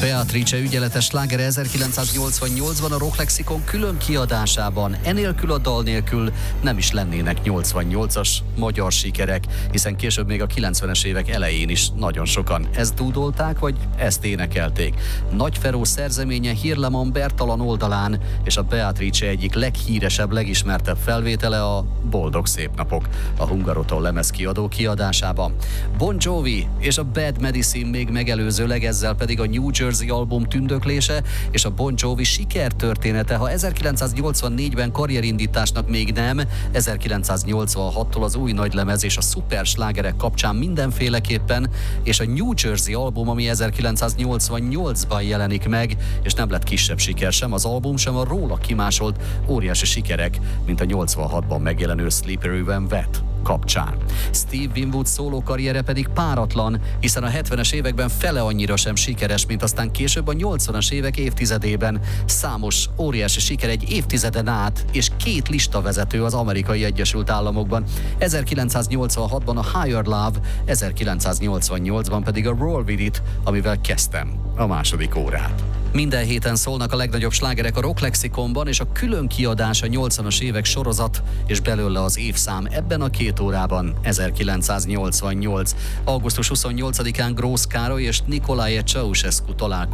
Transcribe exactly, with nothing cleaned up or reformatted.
Beatrice ügyeletes slágere ezerkilencszáznyolcvannyolcban a Rock Lexikon külön kiadásában, enélkül a dal nélkül nem is lennének nyolcvannyolcas magyar sikerek, hiszen később még a kilencvenes évek elején is nagyon sokan ezt dúdolták, vagy ezt énekelték. Nagy Feró szerzeménye Hírleman Bertalan oldalán, és a Beatrice egyik leghíresebb, legismertebb felvétele a Boldog szép napok, a Hungaroton lemezkiadó kiadásában. Bon Jovi és a Bad Medicine még megelőzőleg, ezzel pedig a New Jersey album tündöklése és a Bon Jovi sikertörténete, ha ezerkilencszáznyolcvannégyben karrierindításnak még nem, ezerkilencszáznyolcvanhattól az új nagylemez és a szuper slágerek kapcsán mindenféleképpen, és a New Jersey album, ami ezerkilencszáznyolcvannyolcban jelenik meg, és nem lett kisebb siker sem az album, sem a róla kimásolt óriási sikerek, mint a nyolcvanhatban megjelenő Slippery When Wet kapcsán. Steve Winwood szóló karriere pedig páratlan, hiszen a hetvenes években fele annyira sem sikeres, mint aztán később a nyolcvanas évek évtizedében. Számos óriási siker egy évtizeden át, és két listavezető az Amerikai Egyesült Államokban. ezerkilencszáznyolcvanhatban a Higher Love, ezerkilencszáznyolcvannyolcban pedig a Roll With It, amivel kezdtem a második órát. Minden héten szólnak a legnagyobb slágerek a Rock Lexikonban, és a külön kiadás a nyolcvanas évek sorozat, és belőle az évszám ebben a két órában ezerkilencszáznyolcvannyolc. augusztus huszonnyolcadikán Grósz Károly és Nicolae Ceausescu találkozott